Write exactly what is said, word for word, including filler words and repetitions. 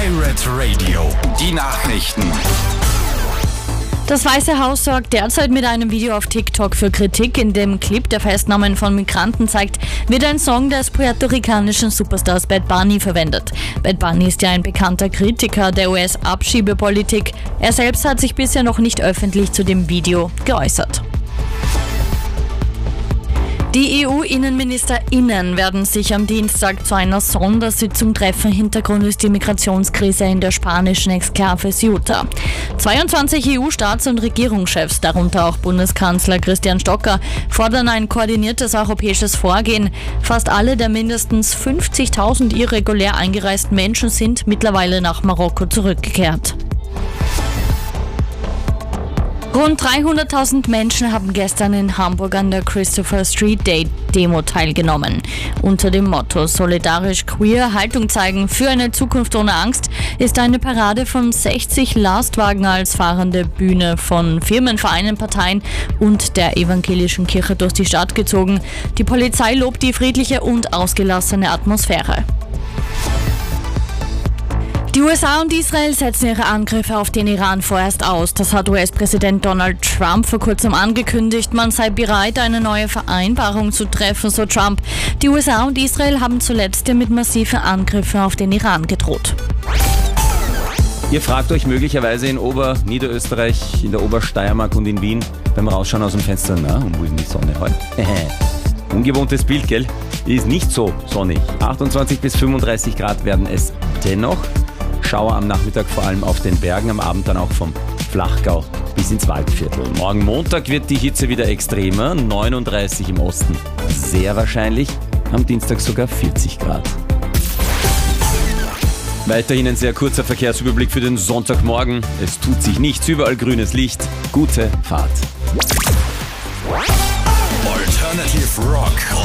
Pirate Radio, die Nachrichten. Das Weiße Haus sorgt derzeit mit einem Video auf TikTok für Kritik. In dem Clip, der Festnahmen von Migranten zeigt, wird ein Song des puerto-ricanischen Superstars Bad Bunny verwendet. Bad Bunny ist ja ein bekannter Kritiker der U S-Abschiebepolitik. Er selbst hat sich bisher noch nicht öffentlich zu dem Video geäußert. Die E U-InnenministerInnen werden sich am Dienstag zu einer Sondersitzung treffen. Hintergrund ist die Migrationskrise in der spanischen Exklave Ceuta. zweiundzwanzig E U-Staats- und Regierungschefs, darunter auch Bundeskanzler Christian Stocker, fordern ein koordiniertes europäisches Vorgehen. Fast alle der mindestens fünfzigtausend irregulär eingereisten Menschen sind mittlerweile nach Marokko zurückgekehrt. Rund dreihunderttausend Menschen haben gestern in Hamburg an der Christopher Street Day Demo teilgenommen. Unter dem Motto Solidarisch Queer, Haltung zeigen für eine Zukunft ohne Angst ist eine Parade von sechzig Lastwagen als fahrende Bühne von Firmen, Vereinen, Parteien und der evangelischen Kirche durch die Stadt gezogen. Die Polizei lobt die friedliche und ausgelassene Atmosphäre. Die U S A und Israel setzen ihre Angriffe auf den Iran vorerst aus. Das hat U S-Präsident Donald Trump vor kurzem angekündigt. Man sei bereit, eine neue Vereinbarung zu treffen, so Trump. Die U S A und Israel haben zuletzt mit massiven Angriffen auf den Iran gedroht. Ihr fragt euch möglicherweise in Oberniederösterreich, in der Obersteiermark und in Wien beim Rausschauen aus dem Fenster, na, und wo ist denn die Sonne heute? Ungewohntes Bild, gell? Ist nicht so sonnig. achtundzwanzig bis fünfunddreißig Grad werden es dennoch. Schauer am Nachmittag vor allem auf den Bergen, am Abend dann auch vom Flachgau bis ins Waldviertel. Morgen Montag wird die Hitze wieder extremer, neununddreißig im Osten sehr wahrscheinlich, am Dienstag sogar vierzig Grad. Weiterhin ein sehr kurzer Verkehrsüberblick für den Sonntagmorgen. Es tut sich nichts, überall grünes Licht. Gute Fahrt. Alternative Rock.